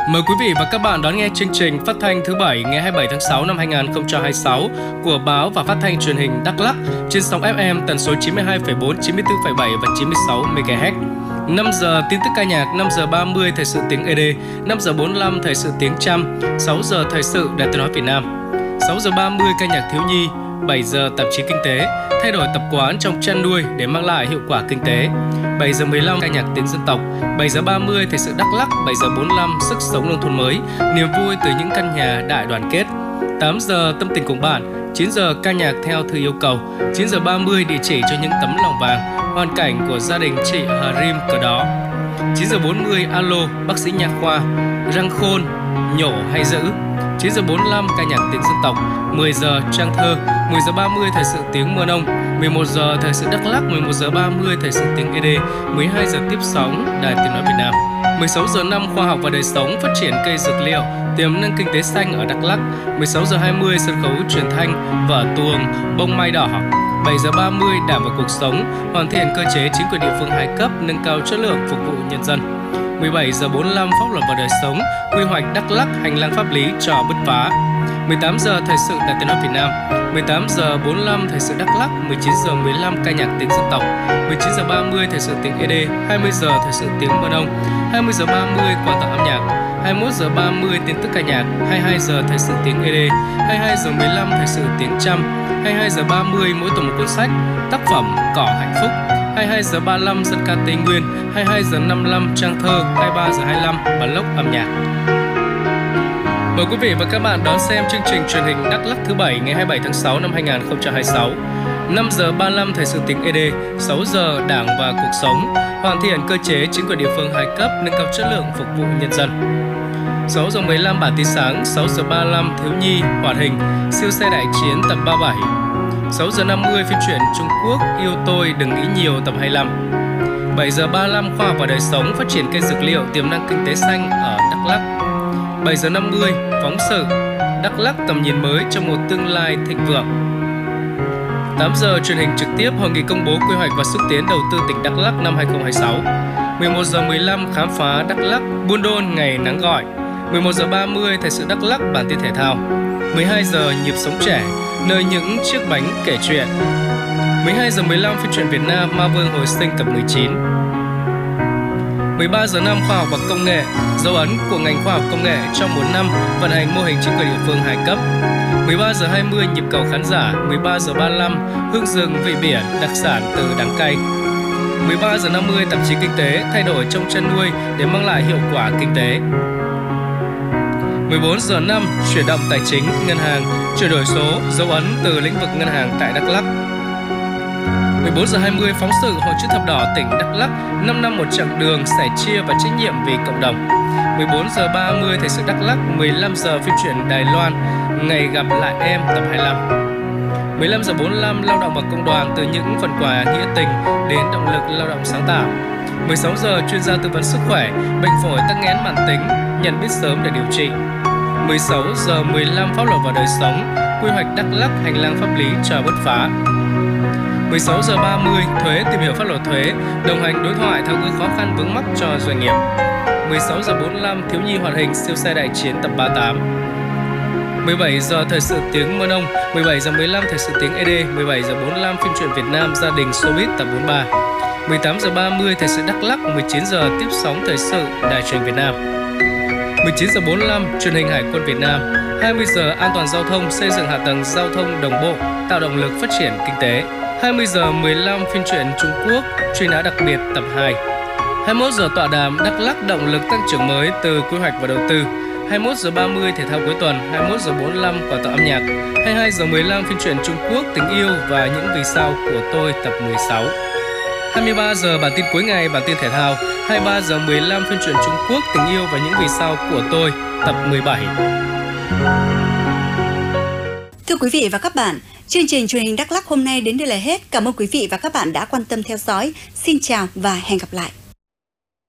Mời quý vị và các bạn đón nghe chương trình phát thanh thứ Bảy ngày 27 tháng 6 năm 2026 của báo và phát thanh truyền hình Đắk Lắk trên sóng FM tần số 92,4, 94,7 và 96 MHz. 5 giờ tin tức ca nhạc, 5 giờ 30 thời sự tiếng ED, 5 giờ 45 thời sự tiếng Chăm, 6 giờ thời sự Đài Tiếng nói Việt Nam, 6 giờ 30 ca nhạc thiếu nhi, 7 giờ tạp chí kinh tế, thay đổi tập quán trong chăn nuôi để mang lại hiệu quả kinh tế. 7 giờ 15 ca nhạc tiếng dân tộc, 7 giờ 30 thời sự Đắk Lắk, 7 giờ 45 sức sống nông thôn mới, niềm vui từ những căn nhà đại đoàn kết. 8 giờ tâm tình cùng bạn, 9 giờ ca nhạc theo thư yêu cầu, 9 giờ 30 địa chỉ cho những tấm lòng vàng, hoàn cảnh của gia đình chị Hà Rim cờ đó. 9 giờ 40 alo bác sĩ nha khoa, răng khôn, nhổ hay giữ. 9 giờ 45 ca nhạc tiếng dân tộc, 10 giờ trang thơ, 10 giờ 30 thời sự tiếng Mơ Nông, 11 giờ thời sự Đắk Lắk, 11 giờ 30 thời sự tiếng ED, 12 giờ tiếp sóng Đài Tiếng nói Việt Nam. 16 giờ 5 khoa học và đời sống, phát triển cây dược liệu, tiềm năng kinh tế xanh ở Đắk Lắk. 16 giờ 20 sân khấu truyền thanh, vở tuồng, bông mai đỏ. 7 giờ 30 Đảng và cuộc sống, hoàn thiện cơ chế chính quyền địa phương 2 cấp, nâng cao chất lượng phục vụ nhân dân. 17 giờ 45 pháp luật và đời sống, quy hoạch Đắk Lắk, hành lang pháp lý cho bứt phá. 18 giờ thời sự Đài Tiếng nói Việt Nam, 18 giờ 45 thời sự Đắk Lắk, 19 giờ 15 ca nhạc tiếng dân tộc, 19 giờ 30 thời sự tiếng ED, 20 giờ thời sự tiếng Mơ Nông, 20 giờ 30 quà tặng âm nhạc, 21 giờ 30 tin tức ca nhạc, 22 giờ thời sự tiếng ED, 22 giờ 15 thời sự tiếng Chăm, 22 giờ 30 mỗi tuần một cuốn sách, tác phẩm Cỏ hạnh phúc, 22 giờ 35 dân ca Tây Nguyên, 22 giờ 55 trang thơ, 23 giờ 25 bản lốc âm nhạc. Mời quý vị và các bạn đón xem chương trình truyền hình Đắk Lắk thứ Bảy ngày 27 tháng 6 năm 2026. 5 giờ 35 thời sự tiếng ED, 6 giờ Đảng và cuộc sống, hoàn thiện cơ chế chính quyền địa phương 2 cấp, nâng cao chất lượng phục vụ nhân dân. 6 giờ 15 bản tin sáng, 6 giờ 35 thiếu nhi, hoạt hình, siêu xe đại chiến tập 37. 6 giờ 50 phim truyện Trung Quốc Yêu tôi đừng nghĩ nhiều tập 25. 7 giờ 35 khoa học và đời sống, phát triển cây dược liệu, tiềm năng kinh tế xanh ở Đắk Lắk. 7 giờ 50 phóng sự Đắk Lắk tầm nhìn mới cho một tương lai thịnh vượng. 8 giờ truyền hình trực tiếp hội nghị công bố quy hoạch và xúc tiến đầu tư tỉnh Đắk Lắk năm 2026. 11 giờ 15 khám phá Đắk Lắk, Buôn Đôn ngày nắng gọi. 11 giờ 30 thời sự Đắk Lắk bản tin thể thao. 12 giờ nhịp sống trẻ, nơi những chiếc bánh kể chuyện. 12 giờ 15 phim truyện Việt Nam Ma Vương hồi sinh tập 19. 13 giờ 5 khoa học và công nghệ, dấu ấn của ngành khoa học công nghệ trong 4 năm vận hành mô hình chính quyền địa phương 2 cấp. 13 giờ 20 nhịp cầu khán giả, 13 giờ 35 hương rừng vị biển, đặc sản từ đắng cay. 13 giờ 50 tạp chí kinh tế, thay đổi trong chăn nuôi để mang lại hiệu quả kinh tế. 14 giờ 5 chuyển động tài chính, ngân hàng, chuyển đổi số, dấu ấn từ lĩnh vực ngân hàng tại Đắk Lắk. 14 giờ 20 phóng sự Hội chữ thập đỏ tỉnh Đắk Lắk 5 năm một chặng đường sẻ chia và trách nhiệm vì cộng đồng. 14 giờ 30 thời sự Đắk Lắk, 15 giờ phim truyện Đài Loan Ngày gặp lại em tập 25. 15 giờ 45 lao động và công đoàn, từ những phần quà nghĩa tình đến động lực lao động sáng tạo. 16 giờ chuyên gia tư vấn sức khỏe, bệnh phổi tắc nghẽn mãn tính, nhận biết sớm để điều trị. 16 giờ 15 pháp luật và đời sống, quy hoạch Đắk Lắk, hành lang pháp lý cho bứt phá. 16 giờ 30 thuế, tìm hiểu pháp luật thuế, đồng hành đối thoại tháo gỡ khó khăn vướng mắc cho doanh nghiệp. 16 giờ 45 thiếu nhi hoạt hình, siêu xe đại chiến tập 38. 17 giờ thời sự tiếng Mơ Nông, 17 giờ 15 thời sự tiếng ED, 17 giờ 45 phim truyện Việt Nam gia đình showbiz tập 43. 18 giờ 30 thời sự Đắk Lắk, 19 giờ tiếp sóng thời sự Đài truyền Việt Nam. 19 giờ 45 truyền hình Hải quân Việt Nam. 20 giờ an toàn giao thông, xây dựng hạ tầng giao thông đồng bộ, tạo động lực phát triển kinh tế. 20 giờ 15 phim truyện Trung Quốc truy nã đặc biệt tập 2. 21 giờ tọa đàm Đắk Lắk động lực tăng trưởng mới từ quy hoạch và đầu tư. 21 giờ 30 thể thao cuối tuần, 21 giờ 45 quà tặng âm nhạc. 22 giờ 15 phim truyện Trung Quốc tình yêu và những vì sao của tôi tập 16. 23 giờ bản tin cuối ngày, bản tin thể thao. 23 giờ 15 phim truyện Trung Quốc tình yêu và những vì sao của tôi tập 17. Thưa quý vị và các bạn, chương trình truyền hình Đắk Lắk hôm nay đến đây là hết. Cảm ơn quý vị và các bạn đã quan tâm theo dõi. Xin chào và hẹn gặp lại.